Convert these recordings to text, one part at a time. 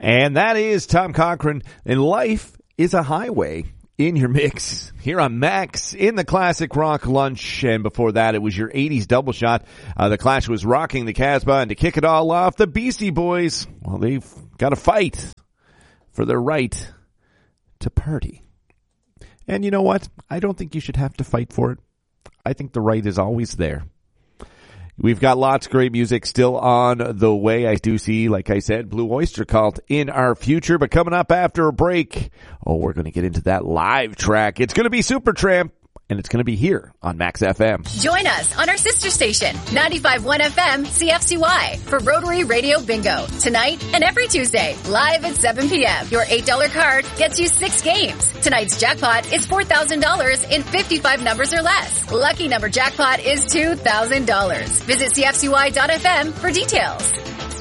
And that is Tom Cochrane, and Life is a Highway in your mix here on Max in the Classic Rock Lunch. And before that, it was your 80s double shot. The Clash was Rocking the Casbah, and to kick it all off, the Beastie Boys, well, they've got to fight for their right to party. And you know what? I don't think you should have to fight for it. I think the right is always there. We've got lots of great music still on the way. I do see, like I said, Blue Oyster Cult in our future. But coming up after a break, we're going to get into that live track. It's going to be Supertramp, and it's going to be here on Max FM. Join us on our sister station, 95.1 FM CFCY, for Rotary Radio Bingo. Tonight and every Tuesday, live at 7 p.m. Your $8 card gets you 6 games. Tonight's jackpot is $4,000 in 55 numbers or less. Lucky number jackpot is $2,000. Visit CFCY.FM for details.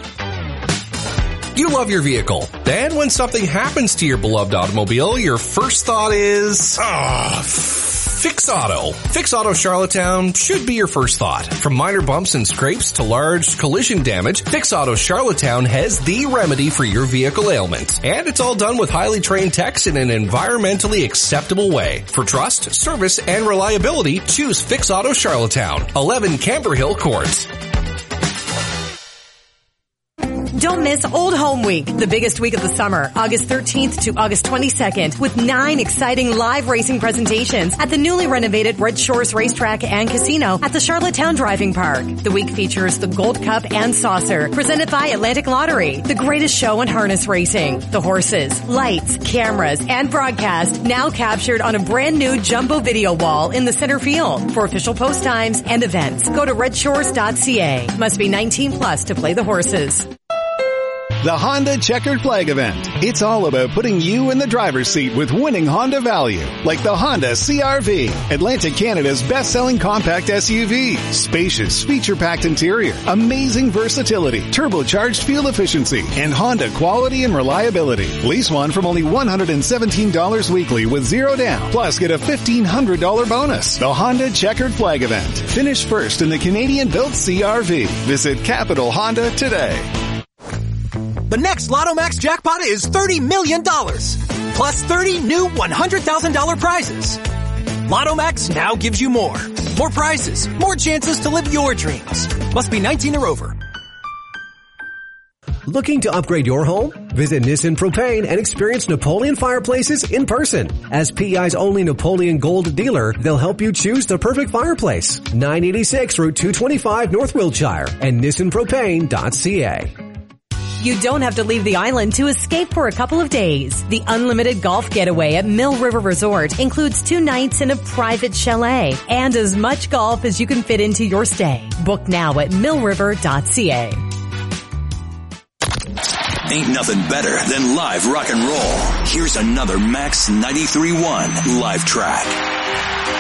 You love your vehicle. Then when something happens to your beloved automobile, your first thought is, Fix Auto. Fix Auto Charlottetown should be your first thought. From minor bumps and scrapes to large collision damage, Fix Auto Charlottetown has the remedy for your vehicle ailment. And it's all done with highly trained techs in an environmentally acceptable way. For trust, service, and reliability, choose Fix Auto Charlottetown, 11 Camber Hill Court. Don't miss Old Home Week, the biggest week of the summer, August 13th to August 22nd, with 9 exciting live racing presentations at the newly renovated Red Shores Racetrack and Casino at the Charlottetown Driving Park. The week features the Gold Cup and Saucer, presented by Atlantic Lottery, the greatest show in harness racing. The horses, lights, cameras, and broadcast now captured on a brand new jumbo video wall in the center field. For official post times and events, go to redshores.ca. Must be 19 plus to play the horses. The Honda Checkered Flag Event. It's all about putting you in the driver's seat with winning Honda value, like the Honda CR-V, Atlantic Canada's best-selling compact SUV. Spacious, feature-packed interior, amazing versatility, turbocharged fuel efficiency, and Honda quality and reliability. Lease one from only $117 weekly with zero down, plus get a $1,500 bonus. The Honda Checkered Flag Event. Finish first in the Canadian-built CR-V. Visit Capital Honda today. The next Lotto Max jackpot is $30 million, plus 30 new $100,000 prizes. Lotto Max now gives you more. More prizes, more chances to live your dreams. Must be 19 or over. Looking to upgrade your home? Visit Nissan Propane and experience Napoleon fireplaces in person. As PEI's only Napoleon Gold dealer, they'll help you choose the perfect fireplace. 986 Route 225 North Wiltshire and nissanpropane.ca. You don't have to leave the island to escape for a couple of days. The unlimited golf getaway at Mill River Resort includes 2 nights in a private chalet and as much golf as you can fit into your stay. Book now at millriver.ca. Ain't nothing better than live rock and roll. Here's another Max 93.1 live track.